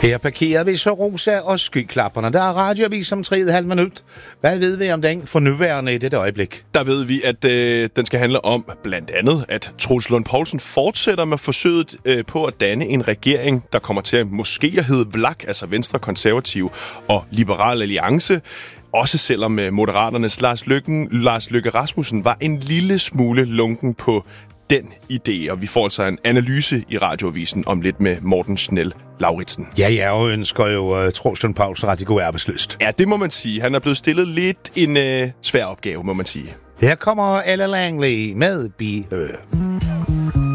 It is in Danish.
Her parkerer vi så Rosa og skyklapperne. Der er radioavis om 3,5 minut. Hvad ved vi om den for nuværende i dette øjeblik? Der ved vi, at den skal handle om blandt andet, at Troels Lund Poulsen fortsætter med forsøget på at danne en regering, der kommer til at måske at hedde VLAK, altså Venstre, Konservative og Liberal Alliance. Også selvom Moderaternes Lars Løkke Rasmussen var en lille smule lunken på den idé, og vi får altså en analyse i radioavisen om lidt med Morten Schnell Lauritsen. Ja, jeg ønsker jo Troels Lund Poulsen rigtig god arbejdsløst. Ja, det må man sige. Han er blevet stillet lidt en svær opgave, må man sige. Her kommer Ella Langley med Be Her.